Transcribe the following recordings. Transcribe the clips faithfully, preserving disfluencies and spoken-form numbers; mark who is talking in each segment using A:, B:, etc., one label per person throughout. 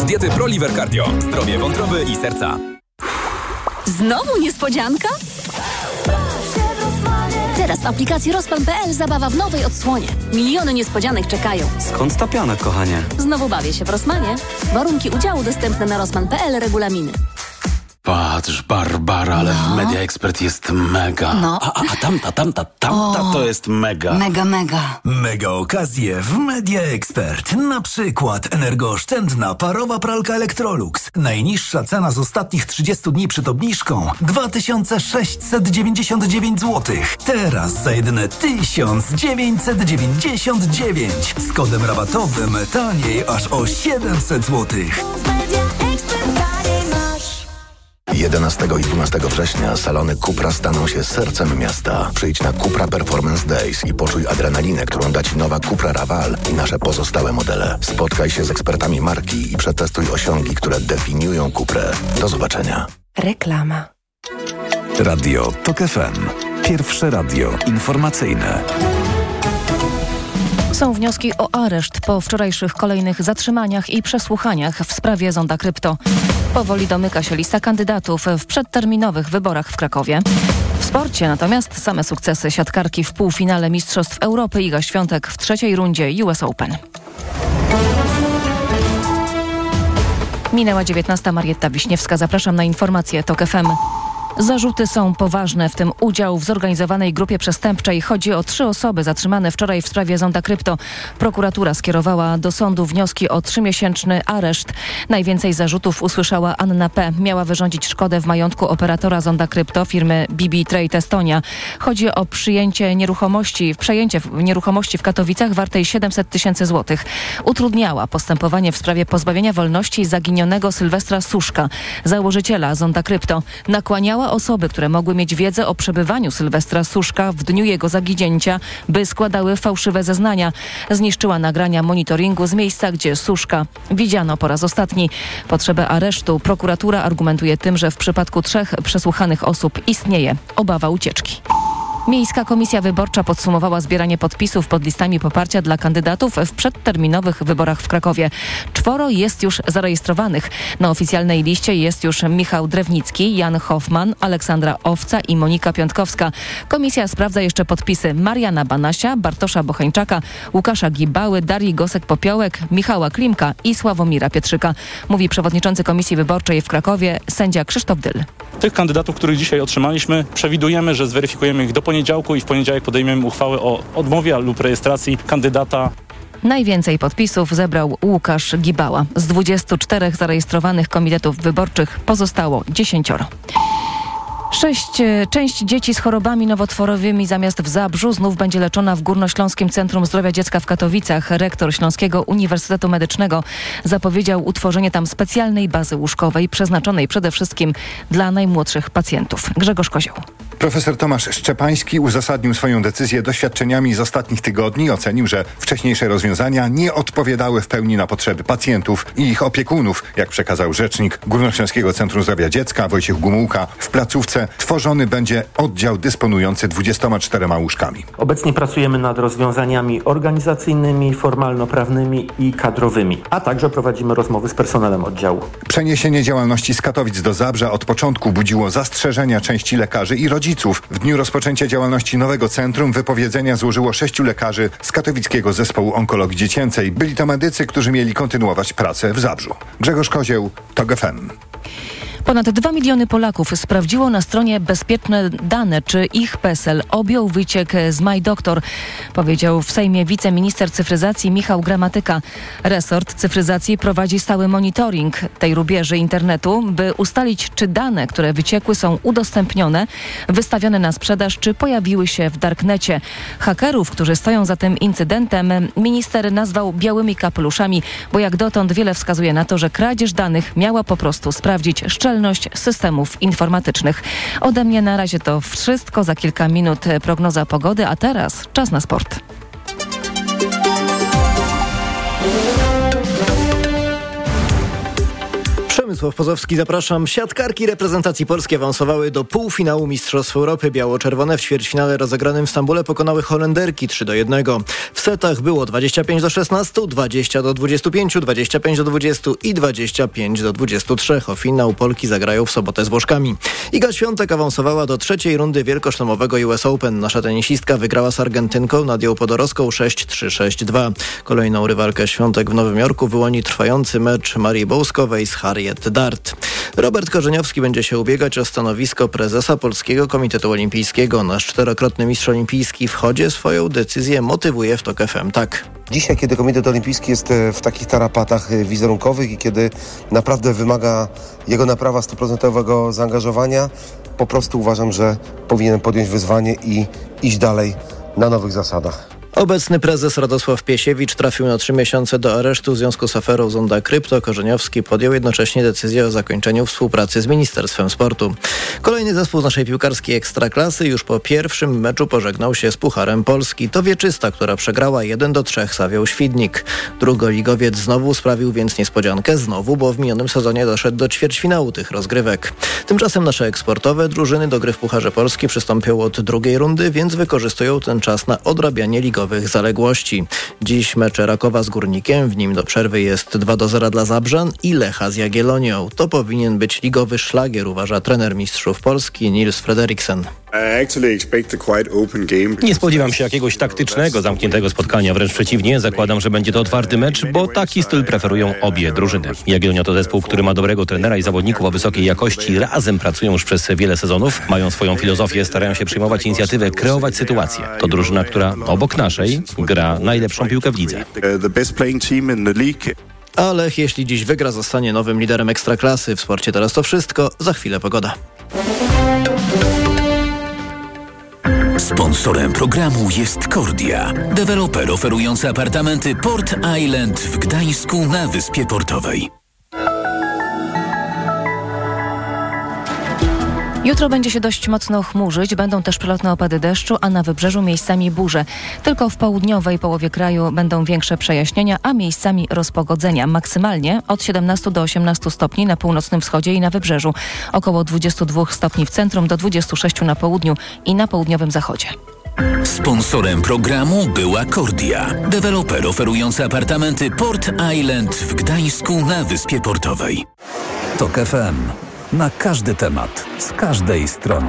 A: diety ProLiver Cardio. Zdrowie wątroby i serca.
B: Znowu niespodzianka? Teraz w aplikacji Rozpan kropka pe el zabawa w nowej odsłonie. Miliony niespodzianek czekają.
C: Skąd ta piana, kochanie?
B: Znowu bawię się w Rossmanie. Warunki udziału dostępne na Rozpan kropka pe el, regulaminy.
C: Patrz, Barbara, ale
B: no.
C: w Media Expert jest mega.
B: No.
C: A, a, a tamta, tamta, tamta
B: o,
C: to jest mega.
B: Mega, mega.
D: Mega okazje w Media Expert. Na przykład energooszczędna parowa pralka Electrolux. Najniższa cena z ostatnich trzydziestu dni przed obniżką dwa tysiące sześćset dziewięćdziesiąt dziewięć złotych. Teraz za jedyne tysiąc dziewięćset dziewięćdziesiąt dziewięć. Z kodem rabatowym taniej aż o siedemset złotych.
E: jedenastego i dwunastego września salony Cupra staną się sercem miasta. Przyjdź na Cupra Performance Days i poczuj adrenalinę, którą da Ci nowa Cupra Raval i nasze pozostałe modele. Spotkaj się z ekspertami marki i przetestuj osiągi, które definiują Cuprę. Do zobaczenia.
F: Reklama.
G: Radio TOK F M. Pierwsze radio informacyjne.
F: Są wnioski o areszt po wczorajszych kolejnych zatrzymaniach i przesłuchaniach w sprawie Zonda Krypto. Powoli domyka się lista kandydatów w przedterminowych wyborach w Krakowie. W sporcie natomiast same sukcesy siatkarki w półfinale Mistrzostw Europy. Iga Świątek w trzeciej rundzie U S Open. Minęła dziewiętnasta. Marietta Wiśniewska. Zapraszam na informacje TOK F M. Zarzuty są poważne, w tym udział w zorganizowanej grupie przestępczej. Chodzi o trzy osoby zatrzymane wczoraj w sprawie Zonda Krypto. Prokuratura skierowała do sądu wnioski o trzymiesięczny areszt. Najwięcej zarzutów usłyszała Anna P. Miała wyrządzić szkodę w majątku operatora Zonda Krypto firmy B B Trade Estonia. Chodzi o przyjęcie nieruchomości, przejęcie nieruchomości w Katowicach wartej siedemset tysięcy złotych. Utrudniała postępowanie w sprawie pozbawienia wolności zaginionego Sylwestra Suszka, założyciela Zonda Krypto. Nakłaniała osoby, które mogły mieć wiedzę o przebywaniu Sylwestra Suszka w dniu jego zaginięcia, by składały fałszywe zeznania. Zniszczyła nagrania monitoringu z miejsca, gdzie Suszka widziano po raz ostatni. Potrzebę aresztu prokuratura argumentuje tym, że w przypadku trzech przesłuchanych osób istnieje obawa ucieczki. Miejska Komisja Wyborcza podsumowała zbieranie podpisów pod listami poparcia dla kandydatów w przedterminowych wyborach w Krakowie. Czworo jest już zarejestrowanych. Na oficjalnej liście jest już Michał Drewnicki, Jan Hoffman, Aleksandra Owca i Monika Piątkowska. Komisja sprawdza jeszcze podpisy Mariana Banasia, Bartosza Bocheńczaka, Łukasza Gibały, Darii Gosek-Popiołek, Michała Klimka i Sławomira Pietrzyka. Mówi przewodniczący Komisji Wyborczej w Krakowie, sędzia Krzysztof Dyl.
H: Tych kandydatów, których dzisiaj otrzymaliśmy, przewidujemy, że zweryfikujemy ich do poniedziałku i w poniedziałek podejmiemy uchwałę o odmowie lub rejestracji kandydata.
F: Najwięcej podpisów zebrał Łukasz Gibała. Z dwudziestu czterech zarejestrowanych komitetów wyborczych pozostało dziesięcioro. Sześć, część dzieci z chorobami nowotworowymi zamiast w Zabrzu znów będzie leczona w Górnośląskim Centrum Zdrowia Dziecka w Katowicach. Rektor Śląskiego Uniwersytetu Medycznego zapowiedział utworzenie tam specjalnej bazy łóżkowej przeznaczonej przede wszystkim dla najmłodszych pacjentów. Grzegorz Kozioł.
I: Profesor Tomasz Szczepański uzasadnił swoją decyzję doświadczeniami z ostatnich tygodni i ocenił, że wcześniejsze rozwiązania nie odpowiadały w pełni na potrzeby pacjentów i ich opiekunów. Jak przekazał rzecznik Górnośląskiego Centrum Zdrowia Dziecka Wojciech Gumułka, w placówce tworzony będzie oddział dysponujący dwudziestoma czterema łóżkami.
J: Obecnie pracujemy nad rozwiązaniami organizacyjnymi, formalno-prawnymi i kadrowymi, a także prowadzimy rozmowy z personelem oddziału.
I: Przeniesienie działalności z Katowic do Zabrza od początku budziło zastrzeżenia części lekarzy i rodziców. W dniu rozpoczęcia działalności nowego centrum wypowiedzenia złożyło sześciu lekarzy z katowickiego zespołu onkologii dziecięcej. Byli to medycy, którzy mieli kontynuować pracę w Zabrzu. Grzegorz Kozieł, TOK F M.
F: Ponad dwa miliony Polaków sprawdziło na stronie Bezpieczne Dane, czy ich PESEL objął wyciek z MyDoktor, powiedział w Sejmie wiceminister cyfryzacji Michał Gramatyka. Resort cyfryzacji prowadzi stały monitoring tej rubieży internetu, by ustalić, czy dane, które wyciekły, są udostępnione, wystawione na sprzedaż, czy pojawiły się w darknecie. Hakerów, którzy stoją za tym incydentem, minister nazwał białymi kapeluszami, bo jak dotąd wiele wskazuje na to, że kradzież danych miała po prostu sprawdzić szczelność systemów informatycznych. Ode mnie na razie to wszystko. Za kilka minut prognoza pogody, a teraz czas na sport.
K: Przemysław Pozowski, zapraszam. Siatkarki reprezentacji Polski awansowały do półfinału Mistrzostw Europy. Biało-czerwone w ćwierćfinale rozegranym w Stambule pokonały Holenderki trzy do jednego. W setach było dwadzieścia pięć do szesnastu, dwadzieścia do dwudziestu pięciu, dwadzieścia pięć do dwudziestu i dwadzieścia pięć do dwudziestu trzech. O finał Polki zagrają w sobotę z Włoszkami. Iga Świątek awansowała do trzeciej rundy wielkoszlemowego U S Open. Nasza tenisistka wygrała z Argentynką Nadią Podorowską sześć trzy sześć dwa. Kolejną rywalkę Świątek w Nowym Jorku wyłoni trwający mecz Marii Bołskowej z Harriet Dart. Robert Korzeniowski będzie się ubiegać o stanowisko prezesa Polskiego Komitetu Olimpijskiego. Nasz czterokrotny mistrz olimpijski w chodzie swoją decyzję motywuje w TOK F M tak.
L: Dzisiaj, kiedy Komitet Olimpijski jest w takich tarapatach wizerunkowych i kiedy naprawdę wymaga jego naprawa stuprocentowego zaangażowania, po prostu uważam, że powinien podjąć wyzwanie i iść dalej na nowych zasadach.
K: Obecny prezes Radosław Piesiewicz trafił na trzy miesiące do aresztu w związku z aferą Zonda Krypto. Korzeniowski podjął jednocześnie decyzję o zakończeniu współpracy z Ministerstwem Sportu. Kolejny zespół z naszej piłkarskiej ekstraklasy już po pierwszym meczu pożegnał się z Pucharem Polski. To Wieczysta, która przegrała jeden do trzech z Awią Świdnik. Drugoligowiec znowu sprawił więc niespodziankę, znowu, bo w minionym sezonie doszedł do ćwierćfinału tych rozgrywek. Tymczasem nasze eksportowe drużyny do gry w Pucharze Polski przystąpią od drugiej rundy, więc wykorzystują ten czas na odrabianie ligowych zaległości. Dziś mecze Rakowa z Górnikiem, w nim do przerwy jest dwa do zera dla Zabrzan i Lecha z Jagiellonią. To powinien być ligowy szlagier, uważa trener mistrzów Polski Nils Frederiksen.
M: Nie spodziewam się jakiegoś taktycznego, zamkniętego spotkania. Wręcz przeciwnie, zakładam, że będzie to otwarty mecz, bo taki styl preferują obie drużyny. Jagiellonia to zespół, który ma dobrego trenera i zawodników o wysokiej jakości. Razem pracują już przez wiele sezonów, mają swoją filozofię, starają się przyjmować inicjatywę, kreować sytuację. To drużyna, która obok naszej gra najlepszą piłkę w lidze.
K: A Lech, jeśli dziś wygra, zostanie nowym liderem Ekstraklasy. W sporcie teraz to wszystko. Za chwilę pogoda.
N: Sponsorem programu jest Kordia, deweloper oferujący apartamenty Port Island w Gdańsku na Wyspie Portowej.
F: Jutro będzie się dość mocno chmurzyć, będą też przelotne opady deszczu, a na wybrzeżu miejscami burze. Tylko w południowej połowie kraju będą większe przejaśnienia, a miejscami rozpogodzenia. Maksymalnie od siedemnastu do osiemnastu stopni na północnym wschodzie i na wybrzeżu. Około dwudziestu dwóch stopni w centrum do dwudziestu sześciu na południu i na południowym zachodzie.
N: Sponsorem programu była Kordia, deweloper oferujący apartamenty Port Island w Gdańsku na Wyspie Portowej.
G: TOK F M. Na każdy temat, z każdej strony.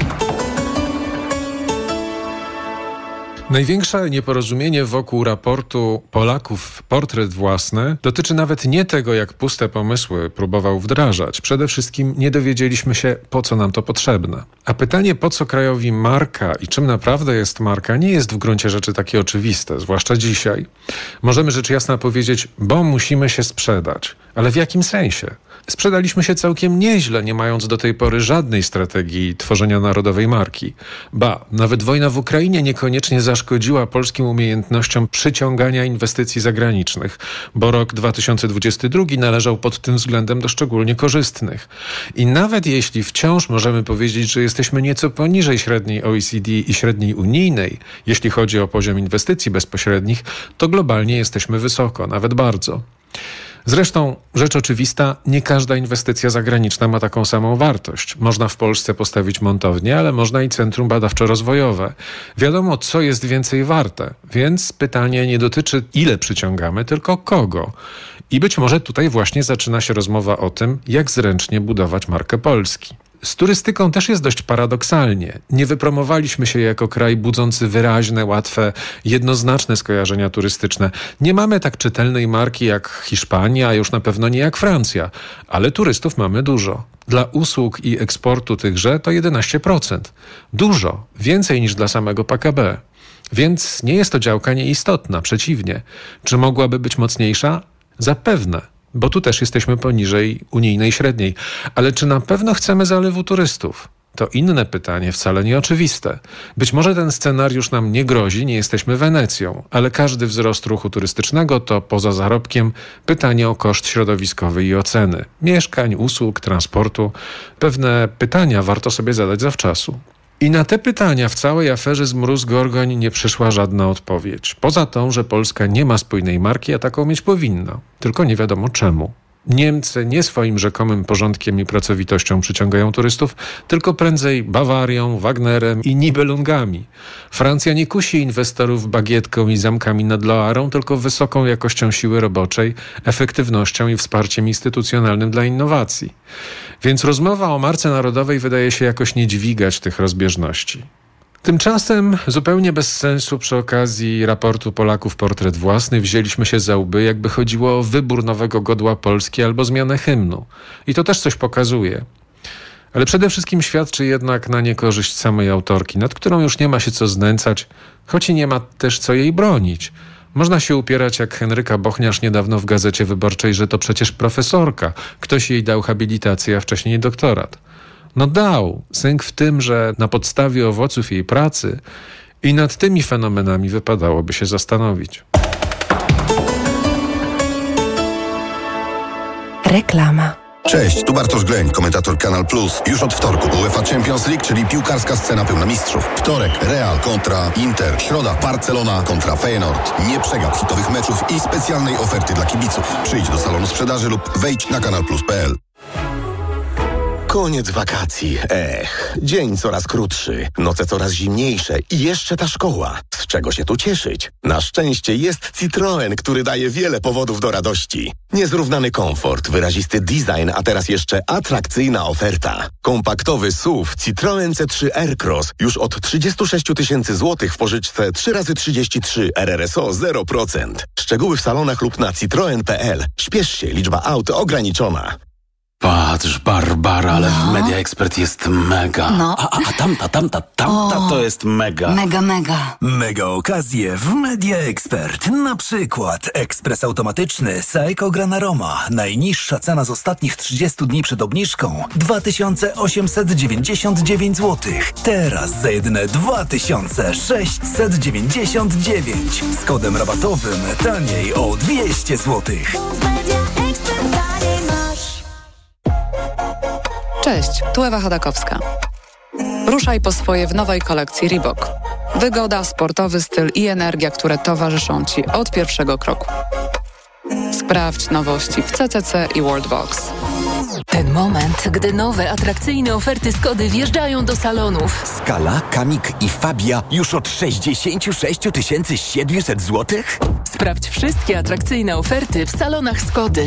O: Największe nieporozumienie wokół raportu Polaków Portret Własny dotyczy nawet nie tego, jak puste pomysły próbował wdrażać. Przede wszystkim nie dowiedzieliśmy się, po co nam to potrzebne. A pytanie, po co krajowi marka i czym naprawdę jest marka, nie jest w gruncie rzeczy takie oczywiste, zwłaszcza dzisiaj. Możemy rzecz jasna powiedzieć, bo musimy się sprzedać. Ale w jakim sensie? Sprzedaliśmy się całkiem nieźle, nie mając do tej pory żadnej strategii tworzenia narodowej marki. Ba, nawet wojna w Ukrainie niekoniecznie zaszkodziła polskim umiejętnościom przyciągania inwestycji zagranicznych, bo rok dwa tysiące dwudziesty drugi należał pod tym względem do szczególnie korzystnych. I nawet jeśli wciąż możemy powiedzieć, że jesteśmy nieco poniżej średniej O E C D i średniej unijnej, jeśli chodzi o poziom inwestycji bezpośrednich, to globalnie jesteśmy wysoko, nawet bardzo. Zresztą, rzecz oczywista, nie każda inwestycja zagraniczna ma taką samą wartość. Można w Polsce postawić montownię, ale można i centrum badawczo-rozwojowe. Wiadomo, co jest więcej warte, więc pytanie nie dotyczy, ile przyciągamy, tylko kogo. I być może tutaj właśnie zaczyna się rozmowa o tym, jak zręcznie budować markę Polski. Z turystyką też jest dość paradoksalnie. Nie wypromowaliśmy się jako kraj budzący wyraźne, łatwe, jednoznaczne skojarzenia turystyczne. Nie mamy tak czytelnej marki jak Hiszpania, a już na pewno nie jak Francja. Ale turystów mamy dużo. Dla usług i eksportu tychże to jedenaście procent. Dużo. Więcej niż dla samego P K B. Więc nie jest to działka nieistotna. Przeciwnie. Czy mogłaby być mocniejsza? Zapewne. Bo tu też jesteśmy poniżej unijnej średniej. Ale czy na pewno chcemy zalewu turystów? To inne pytanie, wcale nieoczywiste. Być może ten scenariusz nam nie grozi, nie jesteśmy Wenecją, ale każdy wzrost ruchu turystycznego to poza zarobkiem pytanie o koszt środowiskowy i oceny. Mieszkań, usług, transportu. Pewne pytania warto sobie zadać zawczasu. I na te pytania w całej aferze z Mróz-Gorgoń nie przyszła żadna odpowiedź. Poza tą, że Polska nie ma spójnej marki, a taką mieć powinna. Tylko nie wiadomo czemu. Niemcy nie swoim rzekomym porządkiem i pracowitością przyciągają turystów, tylko prędzej Bawarią, Wagnerem i Nibelungami. Francja nie kusi inwestorów bagietką i zamkami nad Loarą, tylko wysoką jakością siły roboczej, efektywnością i wsparciem instytucjonalnym dla innowacji. Więc rozmowa o marce narodowej wydaje się jakoś nie dźwigać tych rozbieżności. Tymczasem zupełnie bez sensu przy okazji raportu Polaków Portret Własny wzięliśmy się za łby, jakby chodziło o wybór nowego godła Polski albo zmianę hymnu. I to też coś pokazuje. Ale przede wszystkim świadczy jednak na niekorzyść samej autorki, nad którą już nie ma się co znęcać, choć i nie ma też co jej bronić. Można się upierać jak Henryka Bochniarz niedawno w Gazecie Wyborczej, że to przecież profesorka. Ktoś jej dał habilitację, a wcześniej doktorat. No dał. Sęk w tym, że na podstawie owoców jej pracy i nad tymi fenomenami wypadałoby się zastanowić.
P: Reklama.
Q: Cześć, tu Bartosz Gleń, komentator Kanal Plus. Już od wtorku UEFA Champions League, czyli piłkarska scena pełna mistrzów. Wtorek Real kontra Inter, środa Barcelona kontra Feyenoord. Nie przegap hitowych meczów i specjalnej oferty dla kibiców. Przyjdź do salonu sprzedaży lub wejdź na kanal plus kropka p l.
E: Koniec wakacji. Ech, dzień coraz krótszy, noce coraz zimniejsze i jeszcze ta szkoła. Z czego się tu cieszyć? Na szczęście jest Citroen, który daje wiele powodów do radości. Niezrównany komfort, wyrazisty design, a teraz jeszcze atrakcyjna oferta. Kompaktowy S U V Citroen C trzy Aircross już od trzydzieści sześć tysięcy złotych w pożyczce trzy razy trzydzieści trzy R R S O zero procent. Szczegóły w salonach lub na citroen kropka p l. Śpiesz się, liczba aut ograniczona.
C: Patrz, Barbara, ale
B: No.
C: w Media Expert jest mega.
B: No.
C: A, a, a tamta, tamta, tamta
B: O.
C: to jest mega.
B: Mega, mega.
D: Mega okazje w Media Expert. Na przykład ekspres automatyczny Saeco Granaroma. Najniższa cena z ostatnich trzydziestu dni przed obniżką dwa tysiące osiemset dziewięćdziesiąt dziewięć złotych. Teraz za jedyne dwa tysiące sześćset dziewięćdziesiąt dziewięć. Z kodem rabatowym taniej o dwieście złotych.
R: Cześć, tu Ewa Chodakowska. Ruszaj po swoje w nowej kolekcji Reebok. Wygoda, sportowy styl i energia, które towarzyszą Ci od pierwszego kroku. Sprawdź nowości w C C C i Worldbox.
B: Ten moment, gdy nowe, atrakcyjne oferty Skody wjeżdżają do salonów.
S: Skala, Kamik i Fabia już od sześćdziesiąt sześć tysięcy siedemset złotych?
B: Sprawdź wszystkie atrakcyjne oferty w salonach Skody.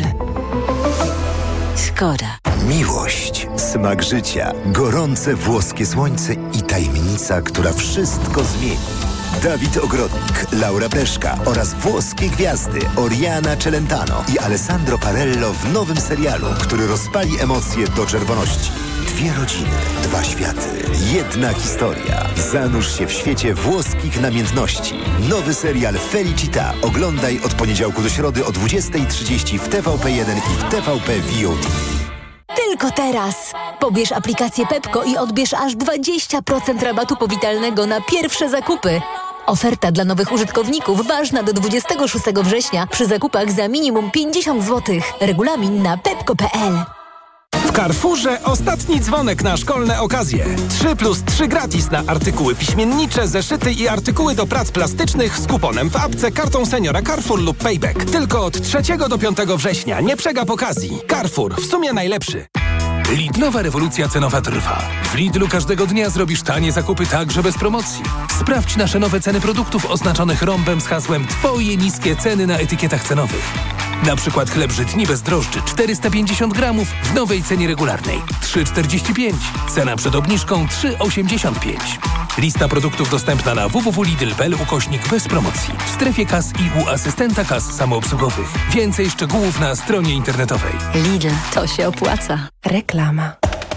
B: Skoda.
T: Miłość, smak życia, gorące włoskie słońce i tajemnica, która wszystko zmieni. Dawid Ogrodnik, Laura Breszka oraz włoskie gwiazdy Oriana Celentano i Alessandro Parello w nowym serialu, który rozpali emocje do czerwoności. Dwie rodziny, dwa światy, jedna historia. Zanurz się w świecie włoskich namiętności. Nowy serial Felicita oglądaj od poniedziałku do środy o dwudziesta trzydzieści w T V P jeden i w T V P V O D.
U: Tylko teraz! Pobierz aplikację Pepko i odbierz aż dwadzieścia procent rabatu powitalnego na pierwsze zakupy. Oferta dla nowych użytkowników ważna do dwudziestego szóstego września przy zakupach za minimum pięćdziesiąt złotych. Regulamin na pepko kropka p l.
V: W Carrefourze ostatni dzwonek na szkolne okazje. trzy plus trzy gratis na artykuły piśmiennicze, zeszyty i artykuły do prac plastycznych z kuponem w apce, kartą seniora Carrefour lub Payback. Tylko od trzeciego do piątego września. Nie przegap okazji. Carrefour, w sumie najlepszy.
W: Lidlowa rewolucja cenowa trwa. W Lidlu każdego dnia zrobisz tanie zakupy także bez promocji. Sprawdź nasze nowe ceny produktów oznaczonych rąbem z hasłem Twoje niskie ceny na etykietach cenowych. Na przykład chleb żytni bez drożdży czterysta pięćdziesiąt gramów w nowej cenie regularnej trzy czterdzieści pięć. Cena przed obniżką trzy osiemdziesiąt pięć. Lista produktów dostępna na w w w kropka lidl kropka p l ukośnik bez promocji. W strefie kas i u asystenta kas samoobsługowych. Więcej szczegółów na stronie internetowej.
B: Lidl, to się opłaca.
P: Reklama.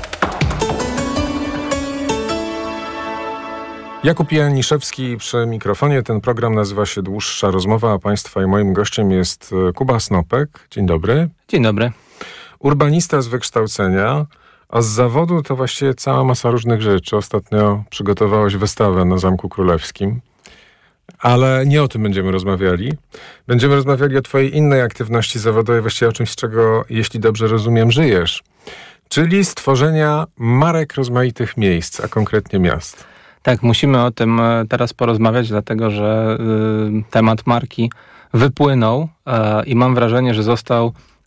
O: Jakub Janiszewski przy mikrofonie. Ten program nazywa się Dłuższa Rozmowa, a Państwa i moim gościem jest Kuba Snopek. Dzień dobry.
X: Dzień dobry.
O: Urbanista z wykształcenia, a z zawodu to właściwie cała masa różnych rzeczy. Ostatnio przygotowałeś wystawę na Zamku Królewskim, ale nie o tym będziemy rozmawiali. Będziemy rozmawiali o twojej innej aktywności zawodowej, właściwie o czymś, z czego, jeśli dobrze rozumiem, żyjesz. Czyli stworzenia marek rozmaitych miejsc, a konkretnie miast.
X: Tak, musimy o tym teraz porozmawiać, dlatego że y, temat marki wypłynął y, i mam wrażenie, że został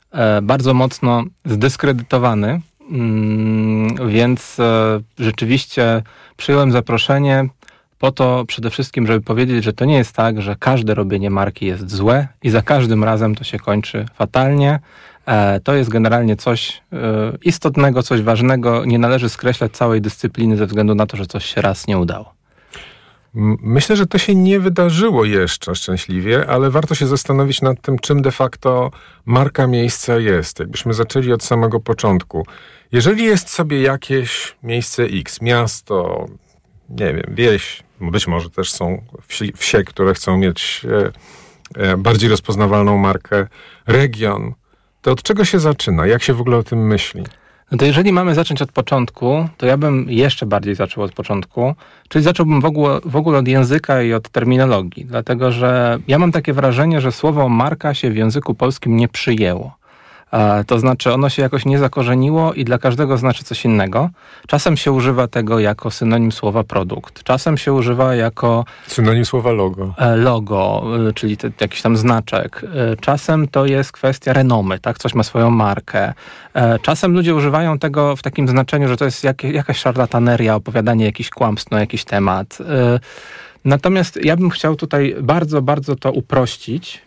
X: e, bardzo mocno zdyskredytowany, mm, więc e, rzeczywiście przyjąłem zaproszenie po to przede wszystkim, żeby powiedzieć, że to nie jest tak, że każde robienie marki jest złe i za każdym razem to się kończy fatalnie. E, to jest generalnie coś e, istotnego, coś ważnego. Nie należy skreślać całej dyscypliny ze względu na to, że coś się raz nie udało.
O: Myślę, że to się nie wydarzyło jeszcze szczęśliwie, ale warto się zastanowić nad tym, czym de facto marka miejsca jest. Jakbyśmy zaczęli od samego początku. Jeżeli jest sobie jakieś miejsce X, miasto, nie wiem, wieś, być może też są wsi, wsie, które chcą mieć e, e, bardziej rozpoznawalną markę, region, to od czego się zaczyna? Jak się w ogóle o tym myśli?
X: No to jeżeli mamy zacząć od początku, to ja bym jeszcze bardziej zaczął od początku, czyli zacząłbym w ogóle, w ogóle od języka i od terminologii, dlatego że ja mam takie wrażenie, że słowo marka się w języku polskim nie przyjęło. To znaczy ono się jakoś nie zakorzeniło i dla każdego znaczy coś innego. Czasem się używa tego jako synonim słowa produkt. Czasem się używa jako...
O: Synonim słowa logo.
X: Logo, czyli te, jakiś tam znaczek. Czasem to jest kwestia renomy, tak? Coś ma swoją markę. Czasem ludzie używają tego w takim znaczeniu, że to jest jak, jakaś szarlataneria, opowiadanie jakichś kłamstw na jakiś temat. Natomiast ja bym chciał tutaj bardzo, bardzo to uprościć,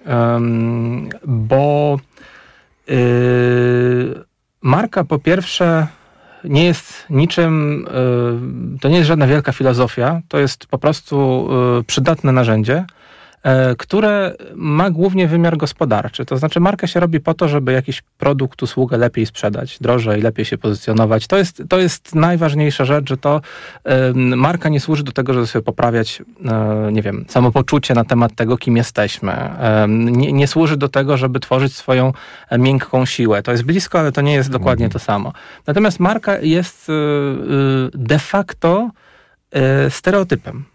X: bo Yy, marka po pierwsze nie jest niczym, yy, to nie jest żadna wielka filozofia, to jest po prostu yy, przydatne narzędzie, które ma głównie wymiar gospodarczy. To znaczy marka się robi po to, żeby jakiś produkt, usługę lepiej sprzedać, drożej, lepiej się pozycjonować. To jest, to jest najważniejsza rzecz, że to y, marka nie służy do tego, żeby sobie poprawiać, y, nie wiem, samopoczucie na temat tego, kim jesteśmy. Y, nie, nie służy do tego, żeby tworzyć swoją miękką siłę. To jest blisko, ale to nie jest dokładnie to samo. Natomiast marka jest y, y, de facto y, stereotypem.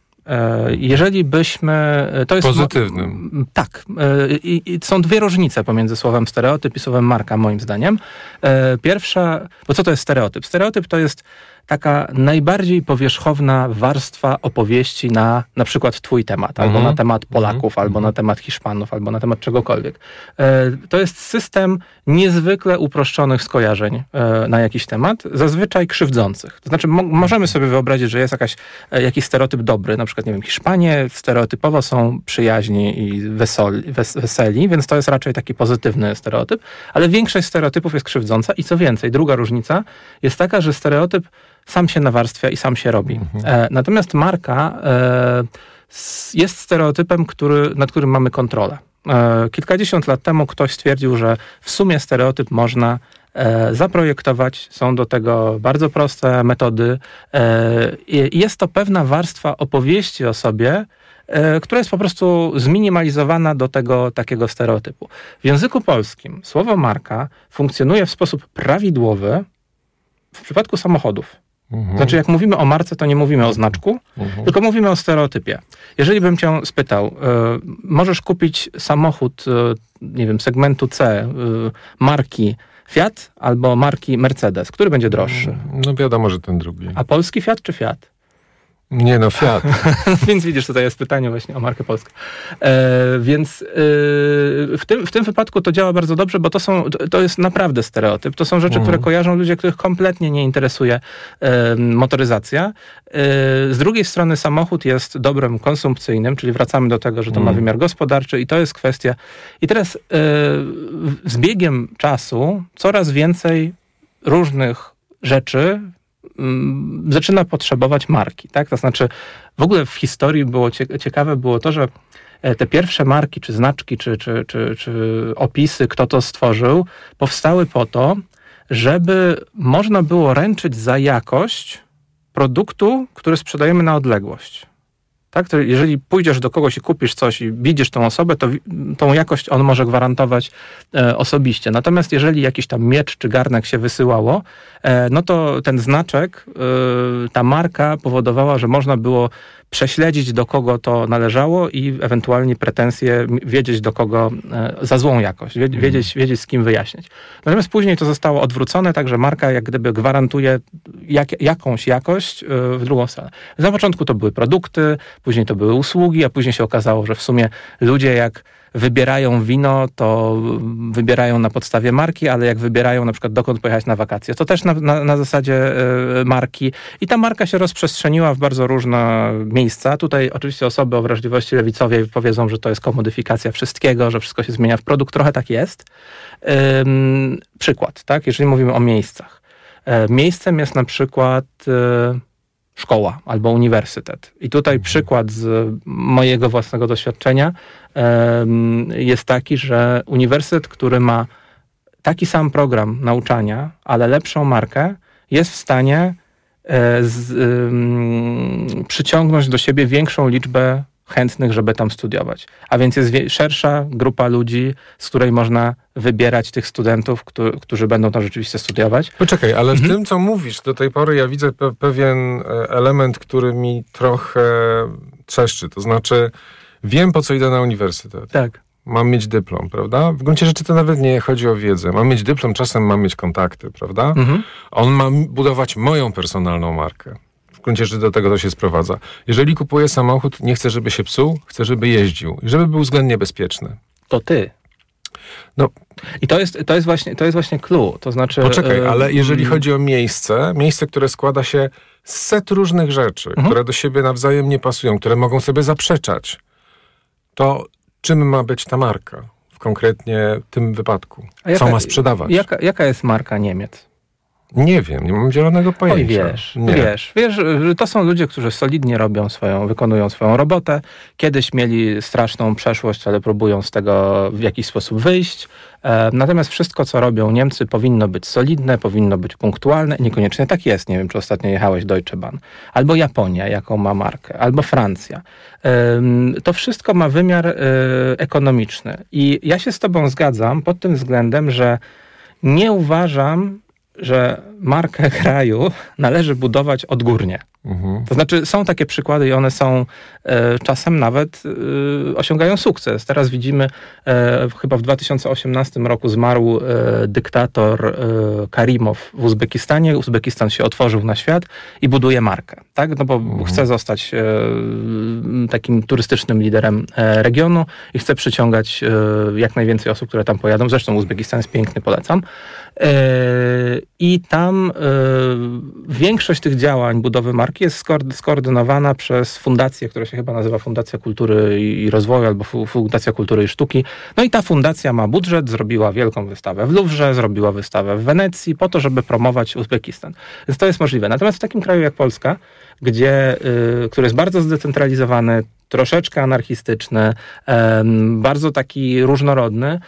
X: Jeżeli byśmy... To jest
O: pozytywnym.
X: Tak. I, i są dwie różnice pomiędzy słowem stereotyp i słowem marka, moim zdaniem. Pierwsza... Bo co to jest stereotyp? Stereotyp to jest taka najbardziej powierzchowna warstwa opowieści na na przykład twój temat, mhm. albo na temat Polaków, mhm. albo na temat Hiszpanów, albo na temat czegokolwiek. To jest system niezwykle uproszczonych skojarzeń na jakiś temat, zazwyczaj krzywdzących. To znaczy mo- możemy sobie wyobrazić, że jest jakaś, jakiś stereotyp dobry, na przykład, nie wiem, Hiszpanie stereotypowo są przyjaźni i wesoli, wes- weseli, więc to jest raczej taki pozytywny stereotyp, ale większość stereotypów jest krzywdząca i co więcej, druga różnica jest taka, że stereotyp sam się nawarstwia i sam się robi. Mhm. E, natomiast marka e, jest stereotypem, który, nad którym mamy kontrolę. E, kilkadziesiąt lat temu ktoś stwierdził, że w sumie stereotyp można e, zaprojektować. Są do tego bardzo proste metody. E, jest to pewna warstwa opowieści o sobie, e, która jest po prostu zminimalizowana do tego takiego stereotypu. W języku polskim słowo marka funkcjonuje w sposób prawidłowy w przypadku samochodów. Mhm. Znaczy, jak mówimy o marce, to nie mówimy o znaczku, mhm. tylko mówimy o stereotypie. Jeżeli bym cię spytał, y, możesz kupić samochód, y, nie wiem, segmentu C, y, marki Fiat albo marki Mercedes, który będzie droższy?
O: No wiadomo, że ten drugi.
X: A polski Fiat czy Fiat?
O: Nie no, Fiat.
X: Więc widzisz, tutaj jest pytanie właśnie o markę polską. E, więc e, w, tym, w tym wypadku to działa bardzo dobrze, bo to, są, to jest naprawdę stereotyp. To są rzeczy, mm. które kojarzą ludzie, których kompletnie nie interesuje e, motoryzacja. E, z drugiej strony samochód jest dobrem konsumpcyjnym, czyli wracamy do tego, że to mm. ma wymiar gospodarczy i to jest kwestia. I teraz e, z biegiem czasu coraz więcej różnych rzeczy zaczyna potrzebować marki, tak? To znaczy w ogóle w historii było ciekawe było to, że te pierwsze marki, czy znaczki, czy, czy, czy, czy opisy, kto to stworzył, powstały po to, żeby można było ręczyć za jakość produktu, który sprzedajemy na odległość. Tak? To jeżeli pójdziesz do kogoś i kupisz coś i widzisz tą osobę, to tą jakość on może gwarantować e, osobiście. Natomiast jeżeli jakiś tam miecz czy garnek się wysyłało, e, no to ten znaczek, e, ta marka powodowała, że można było prześledzić, do kogo to należało i ewentualnie pretensje wiedzieć, do kogo e, za złą jakość, wiedzieć, mhm. wiedzieć, z kim wyjaśnić. Natomiast później to zostało odwrócone, także marka jak gdyby gwarantuje jak, jakąś jakość e, w drugą stronę. Na początku to były produkty, później to były usługi, a później się okazało, że w sumie ludzie jak wybierają wino, to wybierają na podstawie marki, ale jak wybierają na przykład dokąd pojechać na wakacje, to też na, na, na zasadzie y, marki. I ta marka się rozprzestrzeniła w bardzo różne miejsca. Tutaj oczywiście osoby o wrażliwości lewicowej powiedzą, że to jest komodyfikacja wszystkiego, że wszystko się zmienia w produkt. Trochę tak jest. Ym, przykład, tak? Jeżeli mówimy o miejscach. Y, miejscem jest na przykład y, szkoła albo uniwersytet. I tutaj przykład z mojego własnego doświadczenia jest taki, że uniwersytet, który ma taki sam program nauczania, ale lepszą markę, jest w stanie z, um, przyciągnąć do siebie większą liczbę chętnych, żeby tam studiować. A więc jest wie- szersza grupa ludzi, z której można wybierać tych studentów, którzy, którzy będą tam rzeczywiście studiować.
O: Poczekaj, ale
X: mhm.
O: w tym, co mówisz do tej pory, ja widzę pe- pewien element, który mi trochę trzeszczy. To znaczy, wiem, po co idę na uniwersytet.
X: Tak.
O: Mam mieć dyplom, prawda? W gruncie rzeczy to nawet nie chodzi o wiedzę. Mam mieć dyplom, czasem mam mieć kontakty, prawda? Mhm. On ma budować moją personalną markę. W gruncie rzeczy do tego to się sprowadza. Jeżeli kupuję samochód, nie chcę, żeby się psuł, chcę, żeby jeździł i żeby był względnie bezpieczny.
X: To ty.
O: No.
X: I to jest, to jest właśnie, to jest właśnie clue. To znaczy...
O: Poczekaj,
X: yy,
O: ale jeżeli
X: yy,
O: chodzi o miejsce, miejsce, które składa się z set różnych rzeczy, mhm. które do siebie nawzajem nie pasują, które mogą sobie zaprzeczać, to czym ma być ta marka w konkretnie tym wypadku? Co
X: jaka,
O: ma sprzedawać?
X: Jaka, jaka jest marka Niemiec?
O: Nie wiem, nie mam zielonego pojęcia.
X: Oj, wiesz,
O: nie.
X: wiesz, wiesz, że to są ludzie, którzy solidnie robią swoją, wykonują swoją robotę. Kiedyś mieli straszną przeszłość, ale próbują z tego w jakiś sposób wyjść. E, natomiast wszystko, co robią Niemcy, powinno być solidne, powinno być punktualne. Niekoniecznie tak jest. Nie wiem, czy ostatnio jechałeś Deutsche Bahn. Albo Japonia, jaką ma markę. Albo Francja. E, to wszystko ma wymiar e, ekonomiczny. I ja się z tobą zgadzam pod tym względem, że nie uważam, że markę kraju należy budować odgórnie. Mhm. To znaczy są takie przykłady i one są e, czasem nawet e, osiągają sukces. Teraz widzimy, e, chyba w dwa tysiące osiemnastym roku zmarł e, dyktator e, Karimow w Uzbekistanie. Uzbekistan się otworzył na świat i buduje markę. Tak? No bo mhm. chce zostać e, takim turystycznym liderem e, regionu i chce przyciągać e, jak najwięcej osób, które tam pojadą. Zresztą Uzbekistan jest piękny, polecam. E, I tam e, większość tych działań budowy marki jest skoordynowana przez fundację, która się chyba nazywa Fundacja Kultury i Rozwoju albo Fundacja Kultury i Sztuki. No i ta fundacja ma budżet, zrobiła wielką wystawę w Luwrze, zrobiła wystawę w Wenecji po to, żeby promować Uzbekistan. Więc to jest możliwe. Natomiast w takim kraju jak Polska, gdzie, y, który jest bardzo zdecentralizowany, troszeczkę anarchistyczny, y, bardzo taki różnorodny,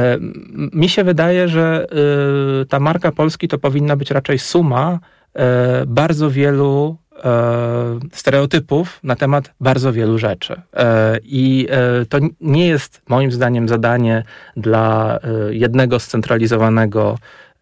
X: mi się wydaje, że y, ta marka Polski to powinna być raczej suma y, bardzo wielu y, stereotypów na temat bardzo wielu rzeczy. Y, I y, to nie jest moim zdaniem zadanie dla y, jednego scentralizowanego.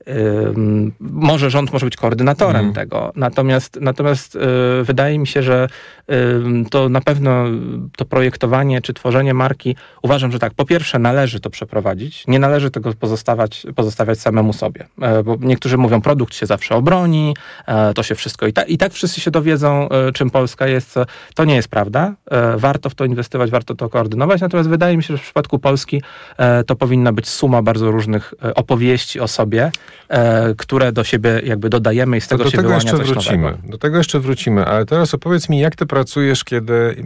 X: Ym, może rząd może być koordynatorem mm. tego, natomiast, natomiast yy, wydaje mi się, że yy, to na pewno to projektowanie czy tworzenie marki, uważam, że tak, po pierwsze należy to przeprowadzić, nie należy tego pozostawać, pozostawiać samemu sobie, yy, bo niektórzy mówią, produkt się zawsze obroni, yy, to się wszystko i, ta, i tak wszyscy się dowiedzą, yy, czym Polska jest, to nie jest prawda, yy, warto w to inwestować, warto to koordynować, natomiast wydaje mi się, że w przypadku Polski yy, to powinna być suma bardzo różnych yy, opowieści o sobie, E, które do siebie jakby dodajemy i z tego
O: do
X: się
O: tego
X: wyłania
O: jeszcze
X: coś
O: wrócimy.
X: nowego.
O: Do tego jeszcze wrócimy, ale teraz opowiedz mi, jak ty pracujesz, kiedy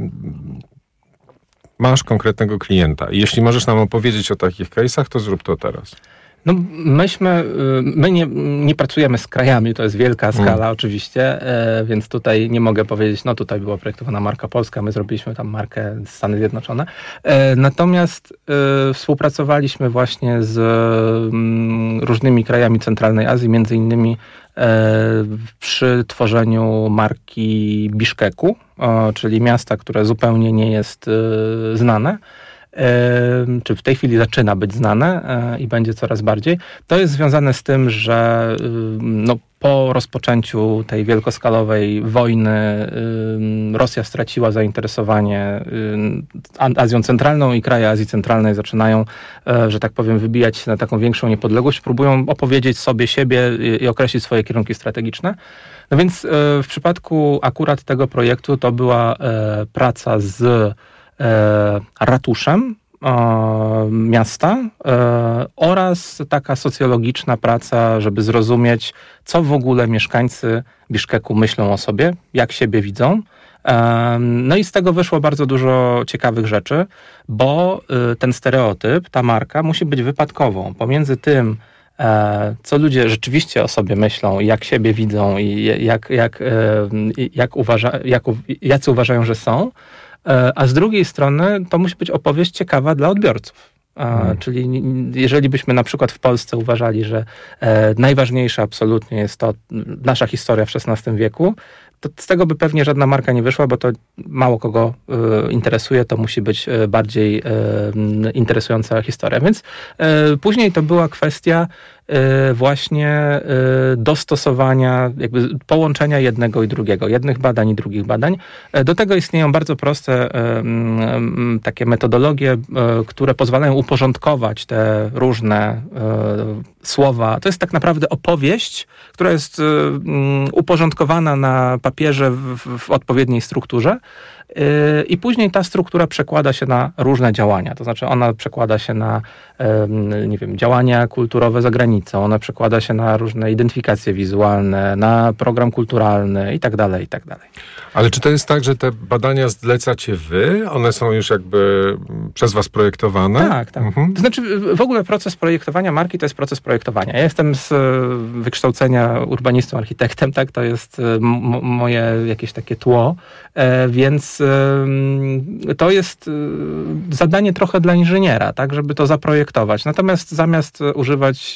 O: masz konkretnego klienta. I jeśli możesz nam opowiedzieć o takich case'ach, to zrób to teraz.
X: No myśmy, my nie, nie pracujemy z krajami, to jest wielka skala hmm. oczywiście, e, więc tutaj nie mogę powiedzieć, no tutaj była projektowana marka polska, my zrobiliśmy tam markę Stany Zjednoczone. E, natomiast e, współpracowaliśmy właśnie z m, różnymi krajami centralnej Azji, między innymi e, przy tworzeniu marki Biszkeku, o, czyli miasta, które zupełnie nie jest e, znane. Czy w tej chwili zaczyna być znane i będzie coraz bardziej. To jest związane z tym, że no, po rozpoczęciu tej wielkoskalowej wojny Rosja straciła zainteresowanie Azją Centralną i kraje Azji Centralnej zaczynają, że tak powiem, wybijać się na taką większą niepodległość, próbują opowiedzieć sobie siebie i określić swoje kierunki strategiczne. No więc w przypadku akurat tego projektu to była praca z ratuszem e, miasta e, oraz taka socjologiczna praca, żeby zrozumieć, co w ogóle mieszkańcy Biszkeku myślą o sobie, jak siebie widzą. E, no i z tego wyszło bardzo dużo ciekawych rzeczy, bo e, ten stereotyp, ta marka musi być wypadkową pomiędzy tym, co ludzie rzeczywiście o sobie myślą, jak siebie widzą i jak, jak, jak uważa, jak, jacy uważają, że są, a z drugiej strony to musi być opowieść ciekawa dla odbiorców. Hmm. Czyli jeżeli byśmy na przykład w Polsce uważali, że najważniejsza absolutnie jest to nasza historia w szesnastym wieku, to z tego by pewnie żadna marka nie wyszła, bo to mało kogo y, interesuje, to musi być y, bardziej y, interesująca historia. Więc y, później to była kwestia y, właśnie y, dostosowania, jakby połączenia jednego i drugiego, jednych badań i drugich badań. Y, do tego istnieją bardzo proste y, y, takie metodologie, y, które pozwalają uporządkować te różne y, słowa. To jest tak naprawdę opowieść, która jest y, y, uporządkowana na papierze w, w odpowiedniej strukturze yy, i później ta struktura przekłada się na różne działania. To znaczy ona przekłada się na yy, nie wiem, działania kulturowe za granicą, ona przekłada się na różne identyfikacje wizualne, na program kulturalny i tak dalej, i tak dalej.
O: Ale czy to jest tak, że te badania zlecacie wy? One są już jakby przez was projektowane? Tak, tak. Mhm. To znaczy w ogóle proces projektowania marki to jest proces projektowania. Ja jestem z wykształcenia urbanistą, architektem, tak? To jest m- moje jakieś takie tło, e, więc e, to jest e, zadanie trochę dla inżyniera, tak? Żeby to zaprojektować. Natomiast zamiast używać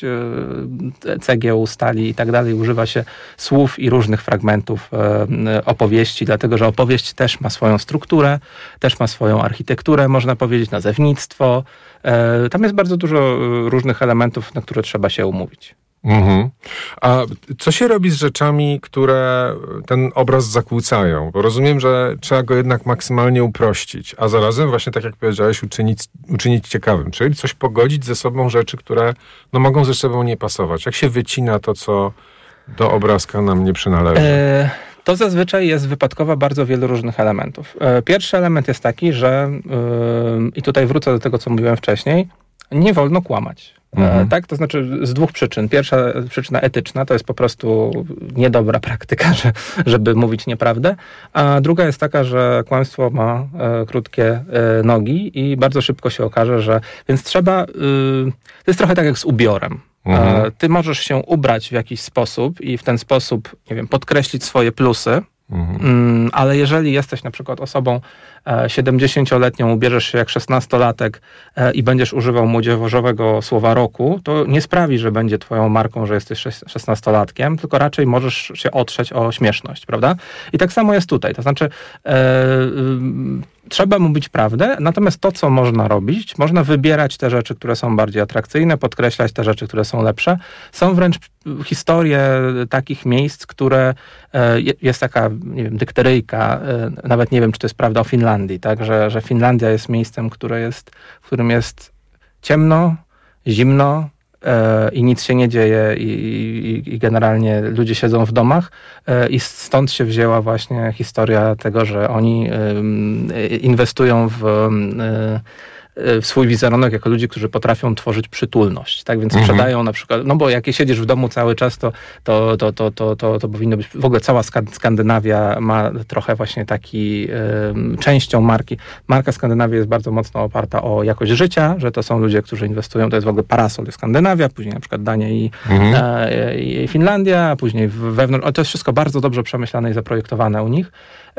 O: e, cegieł, stali i tak dalej, używa się słów i różnych fragmentów e, opowieści, dlatego że opowieść też ma swoją strukturę, też ma swoją architekturę, można powiedzieć, nazewnictwo. E, tam jest bardzo dużo różnych elementów, na które trzeba się umówić. Mhm. A co się robi z rzeczami, które ten obraz zakłócają? Bo rozumiem, że trzeba go jednak maksymalnie uprościć, a zarazem właśnie, tak jak powiedziałeś, uczynić, uczynić ciekawym. Czyli coś pogodzić ze sobą rzeczy, które no, mogą ze sobą nie pasować. Jak się wycina to, co do obrazka nam nie przynależy? E-
X: To zazwyczaj jest wypadkowa bardzo wielu różnych elementów. Pierwszy element jest taki, że yy, i tutaj wrócę do tego, co mówiłem wcześniej, nie wolno kłamać. Mhm. Tak? To znaczy z dwóch przyczyn. Pierwsza przyczyna etyczna, to jest po prostu niedobra praktyka, że, żeby mówić nieprawdę, a druga jest taka, że kłamstwo ma e, krótkie e, nogi i bardzo szybko się okaże, że... Więc trzeba... E, to jest trochę tak jak z ubiorem. Mhm. E, ty możesz się ubrać w jakiś sposób i w ten sposób, nie wiem, podkreślić swoje plusy, mhm. ale jeżeli jesteś na przykład osobą siedemdziesięcioletnią, ubierzesz się jak szesnastolatek i będziesz używał młodzieżowego słowa roku, to nie sprawi, że będzie twoją marką, że jesteś szesnastolatkiem, tylko raczej możesz się otrzeć o śmieszność, prawda? I tak samo jest tutaj. To znaczy e, trzeba mówić prawdę, natomiast to, co można robić, można wybierać te rzeczy, które są bardziej atrakcyjne, podkreślać te rzeczy, które są lepsze. Są wręcz historie takich miejsc, które e, jest taka, nie wiem, dykteryjka, e, nawet nie wiem, czy to jest prawda o Finlandii, tak, że, że Finlandia jest miejscem, które jest, w którym jest ciemno, zimno e, i nic się nie dzieje i, i, i generalnie ludzie siedzą w domach e, i stąd się wzięła właśnie historia tego, że oni e, inwestują w e, w swój wizerunek jako ludzi, którzy potrafią tworzyć przytulność, tak? Więc mhm. sprzedają na przykład, no bo jak siedzisz w domu cały czas, to, to, to, to, to, to, to powinno być, w ogóle cała Skandynawia ma trochę właśnie taki, y, częścią marki, marka Skandynawia jest bardzo mocno oparta o jakość życia, że to są ludzie, którzy inwestują, to jest w ogóle parasol Skandynawia, później na przykład Dania i, mhm. e, i Finlandia, a później wewnątrz, ale to jest wszystko bardzo dobrze przemyślane i zaprojektowane u nich.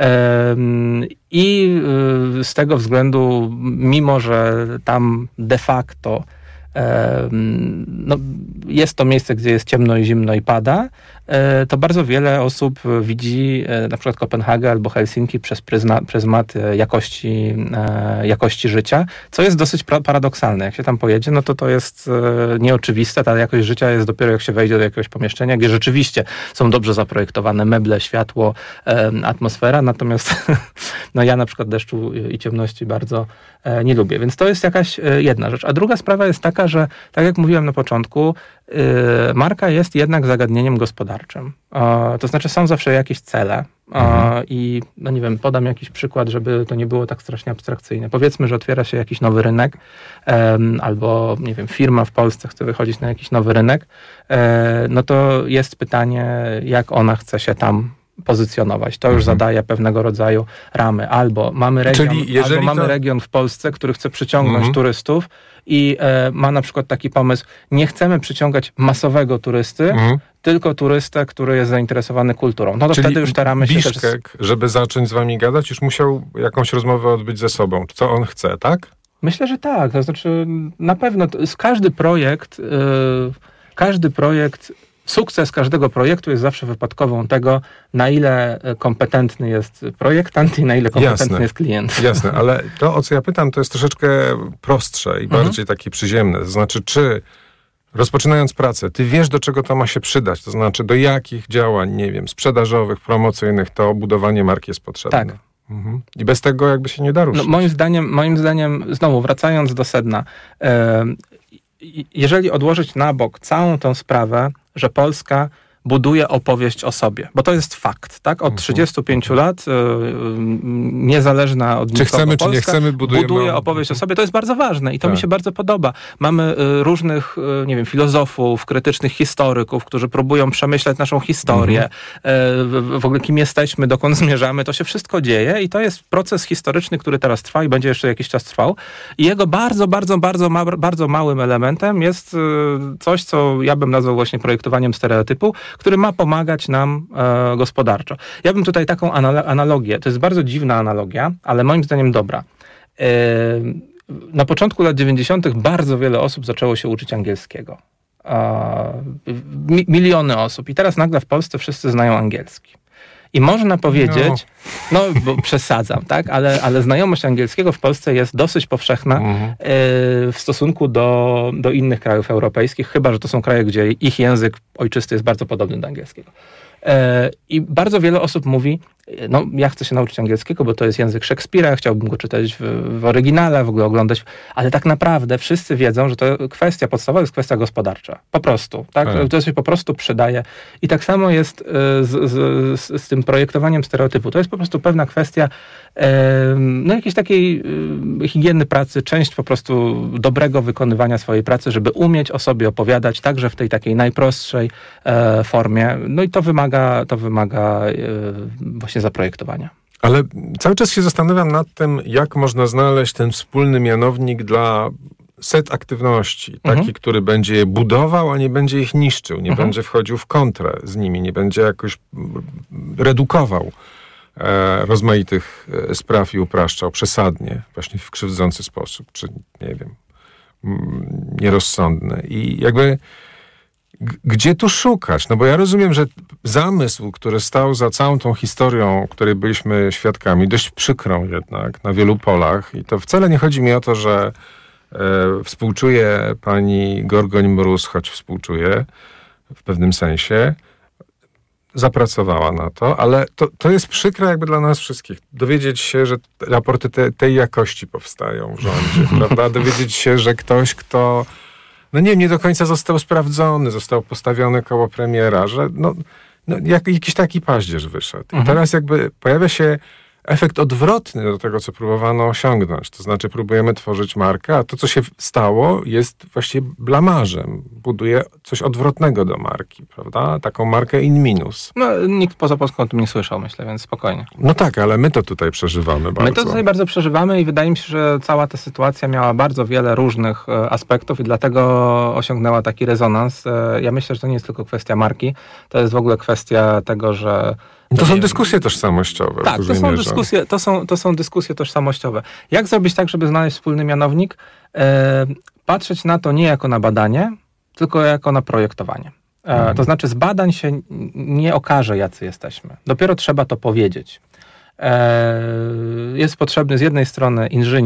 X: I z tego względu, mimo że tam de facto no, jest to miejsce, gdzie jest ciemno i zimno i pada, to bardzo wiele osób widzi na przykład Kopenhagę albo Helsinki przez pryzmat, pryzmat jakości, jakości życia, co jest dosyć paradoksalne. Jak się tam pojedzie, no to to jest nieoczywiste. Ta jakość życia jest dopiero jak się wejdzie do jakiegoś pomieszczenia, gdzie rzeczywiście są dobrze zaprojektowane meble, światło, atmosfera, natomiast no ja na przykład deszczu i ciemności bardzo nie lubię. Więc to jest jakaś jedna rzecz. A druga sprawa jest taka, że tak jak mówiłem na początku, marka jest jednak zagadnieniem gospodarczym. To znaczy są zawsze jakieś cele mhm. i no nie wiem, podam jakiś przykład, żeby to nie było tak strasznie abstrakcyjne. Powiedzmy, że otwiera się jakiś nowy rynek albo nie wiem, firma w Polsce chce wychodzić na jakiś nowy rynek, no to jest pytanie, jak ona chce się tam pozycjonować. To już mhm. zadaje pewnego rodzaju ramy. Albo mamy region,
O: Czyli
X: albo mamy
O: to...
X: region w Polsce, który chce przyciągnąć
O: mhm.
X: turystów i e, ma na przykład taki pomysł, nie chcemy przyciągać masowego turysty, mhm. tylko turystę, który jest zainteresowany kulturą. No to
O: Czyli
X: wtedy już staramy się
O: Biszkek,
X: też...
O: żeby zacząć z wami gadać, już musiał jakąś rozmowę odbyć ze sobą. Co on chce, tak?
X: Myślę, że tak. To znaczy na pewno to jest każdy projekt, yy, każdy projekt Sukces każdego projektu jest zawsze wypadkową tego, na ile kompetentny jest projektant i na ile kompetentny
O: Jasne.
X: jest klient.
O: Jasne, ale to, o co ja pytam, to jest troszeczkę prostsze i mhm. bardziej takie przyziemne. To znaczy, czy rozpoczynając pracę, ty wiesz, do czego to ma się przydać? To znaczy, do jakich działań, nie wiem, sprzedażowych, promocyjnych to budowanie marki jest potrzebne?
X: Tak.
O: Mhm. I bez tego jakby się nie da ruszyć.
X: No, moim zdaniem, moim zdaniem, znowu wracając do sedna, yy, jeżeli odłożyć na bok całą tą sprawę, że Polska buduje opowieść o sobie, bo to jest fakt, tak? Od trzydziestu pięciu lat, yy, niezależna od
O: czy chcemy,
X: Polska
O: czy nie chcemy, budujemy...
X: buduje opowieść o sobie. To jest bardzo ważne i to tak. mi się bardzo podoba. Mamy y, różnych, y, nie wiem, filozofów, krytycznych historyków, którzy próbują przemyśleć naszą historię, mhm. y, w, w ogóle kim jesteśmy, dokąd zmierzamy. To się wszystko dzieje i to jest proces historyczny, który teraz trwa i będzie jeszcze jakiś czas trwał. I jego bardzo, bardzo, bardzo, ma, bardzo małym elementem jest y, coś, co ja bym nazwał właśnie projektowaniem stereotypu, który ma pomagać nam e, gospodarczo. Ja bym tutaj taką analogię, to jest bardzo dziwna analogia, ale moim zdaniem dobra. E, na początku lat dziewięćdziesiątych bardzo wiele osób zaczęło się uczyć angielskiego. E, mi, miliony osób. I teraz nagle w Polsce wszyscy znają angielski. I można powiedzieć, no, no bo przesadzam, tak, ale, ale znajomość angielskiego w Polsce jest dosyć powszechna mhm. e, w stosunku do, do innych krajów europejskich, chyba że to są kraje, gdzie ich język ojczysty jest bardzo podobny do angielskiego. E, I bardzo wiele osób mówi, no ja chcę się nauczyć angielskiego, bo to jest język Szekspira, chciałbym go czytać w, w oryginale, w ogóle oglądać, ale tak naprawdę wszyscy wiedzą, że to kwestia podstawowa jest kwestia gospodarcza. Po prostu, tak? tak. To się po prostu przydaje. I tak samo jest z, z, z, z tym projektowaniem stereotypu. To jest po prostu pewna kwestia no jakiejś takiej higieny pracy, część po prostu dobrego wykonywania swojej pracy, żeby umieć o sobie opowiadać, także w tej takiej najprostszej e, formie. No i to wymaga, to wymaga e, właśnie zaprojektowania.
O: Ale cały czas się zastanawiam nad tym, jak można znaleźć ten wspólny mianownik dla set aktywności. Taki, mhm. który będzie je budował, a nie będzie ich niszczył, nie mhm. będzie wchodził w kontrę z nimi, nie będzie jakoś redukował e, rozmaitych spraw i upraszczał przesadnie, właśnie w krzywdzący sposób, czy nie wiem, m, nierozsądny. I jakby gdzie tu szukać? No bo ja rozumiem, że zamysł, który stał za całą tą historią, której byliśmy świadkami, dość przykrą jednak na wielu polach, i to wcale nie chodzi mi o to, że e, współczuję pani Gorgoń-Mróz, choć współczuję w pewnym sensie, zapracowała na to, ale to, to jest przykre jakby dla nas wszystkich. Dowiedzieć się, że raporty te, tej jakości powstają w rządzie, prawda? Dowiedzieć się, że ktoś, kto no nie wiem, nie do końca został sprawdzony, został postawiony koło premiera, że no, no jak, jakiś taki paździerz wyszedł. I mhm. teraz jakby pojawia się efekt odwrotny do tego, co próbowano osiągnąć. To znaczy próbujemy tworzyć markę, a to, co się stało, jest właściwie blamażem. Buduje coś odwrotnego do marki, prawda? Taką markę in minus.
X: No, nikt poza Polską o tym nie słyszał, myślę, więc spokojnie.
O: No tak, ale my to tutaj przeżywamy bardzo.
X: My to tutaj bardzo przeżywamy i wydaje mi się, że cała ta sytuacja miała bardzo wiele różnych e, aspektów i dlatego osiągnęła taki rezonans. E, ja myślę, że to nie jest tylko kwestia marki, to jest w ogóle kwestia tego, że
O: To są dyskusje tożsamościowe.
X: Tak, to są dyskusje, to są, to są dyskusje tożsamościowe. Jak zrobić tak, żeby znaleźć wspólny mianownik? E, patrzeć na to nie jako na badanie, tylko jako na projektowanie. E, mhm. To znaczy z badań się nie okaże, jacy jesteśmy. Dopiero trzeba to powiedzieć. E, jest potrzebny z jednej strony inżynier,